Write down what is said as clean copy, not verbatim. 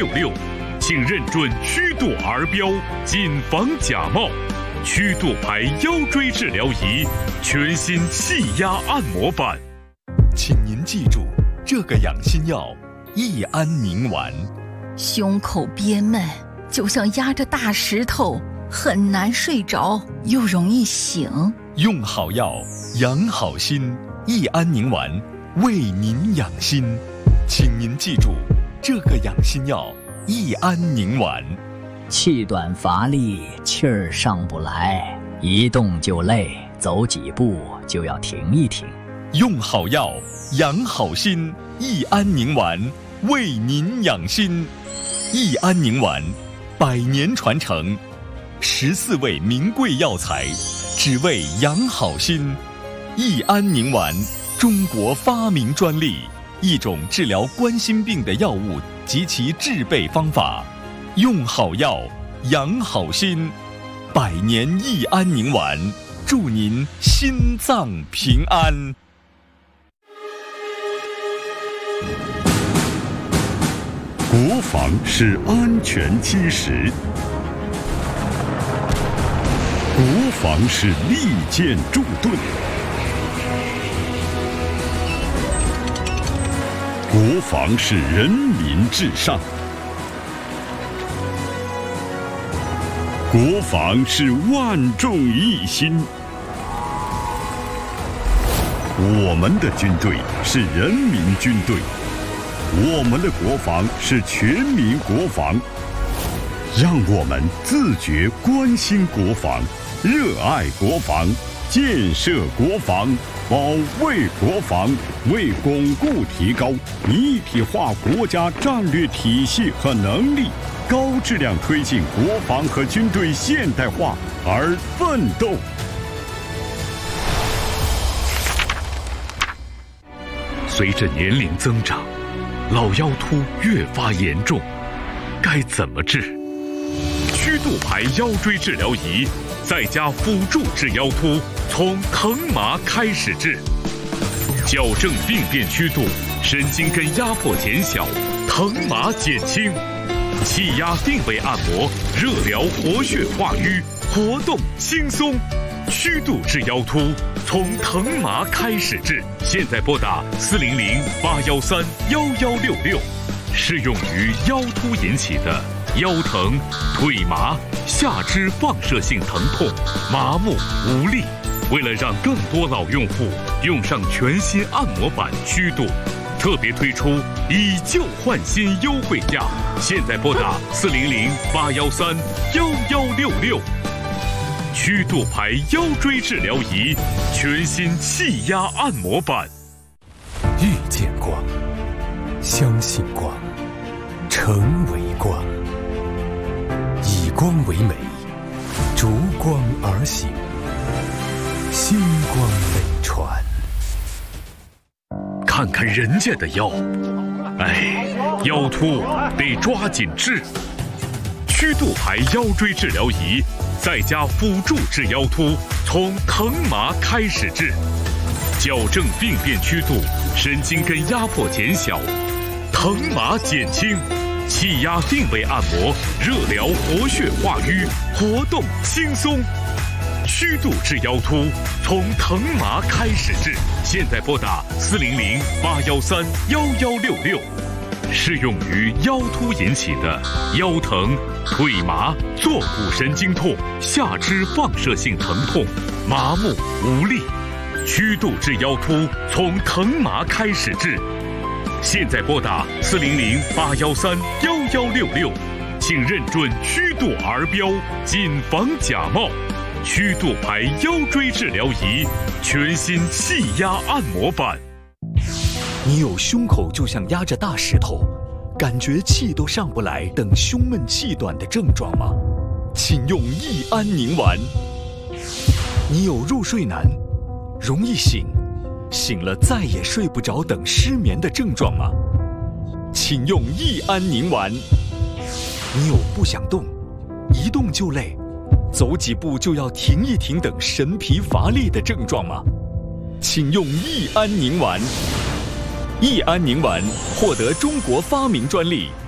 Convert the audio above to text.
1166，请认准虚度儿标，谨防假冒。虚度牌腰椎治疗仪，全新气压按摩版。 请您记住这个养心药益安宁丸。 胸口憋闷，就像压着大石头，很难睡着，又容易醒。 用好药，养好心，益安宁丸为您养心。请您记住这个养心药益安宁丸。 气短乏力，气儿上不来，一动就累，走几步就要停一停。 用好药，养好心，益安宁丸为您养心。益安宁丸100年传承，14味名贵药材，只为养好心。益安宁丸，中国发明专利，一种治疗冠心病的药物及其制备方法。用好药，养好心，100年益安宁丸，祝您心脏平安。 国防是安全基石，国防是利剑铸盾，国防是人民至上，国防是万众一心。我们的军队是人民军队，我们的国防是全民国防。让我们自觉关心国防，热爱国防，建设国防，保卫国防，为巩固提高一体化国家战略体系和能力，高质量推进国防和军队现代化而奋斗。 随着年龄增长，老腰突越发严重，该怎么治？虚度牌腰椎治疗仪，在家辅助治腰突，从疼麻开始治，矫正病变虚度，神经根压迫减小，疼麻减轻，气压定位按摩，热疗活血化瘀，活动轻松。虚度治腰突，从疼麻开始治。现在拨打400-813-1166，适用于腰突引起的腰疼、腿麻、下肢放射性疼痛、麻木无力。为了让更多老用户用上全新按摩版虚度，特别推出以旧换新优惠价。现在拨打400-813-1166。虚度牌腰椎治疗仪，全新气压按摩版。 遇见光，相信光，成为光，以光为美，逐光而行，星光美传。 看看人家的腰，哎，腰突得抓紧治。虚度牌腰椎治疗仪，在家辅助治腰突，从疼麻开始治，矫正病变虚度，神经根压迫减小，疼麻减轻，气压定位按摩，热疗活血化瘀，活动轻松。虚度治腰突，从疼麻开始治。现在拨打400-813-1166。适用于腰突引起的腰疼、腿麻、坐骨神经痛、下肢放射性疼痛、麻木无力。虚度治腰突，从疼麻开始治。现在拨打400-813-1166，请认准虚度儿标，谨防假冒。虚度牌腰椎治疗仪，全新气压按摩版。 你有胸口就像压着大石头，感觉气都上不来等胸闷气短的症状吗？请用益安宁丸。你有入睡难、容易醒、醒了再也睡不着等失眠的症状吗？请用益安宁丸。你有不想动、一动就累、走几步就要停一停等神疲乏力的症状吗？请用益安宁丸。益安宁丸获得中国发明专利，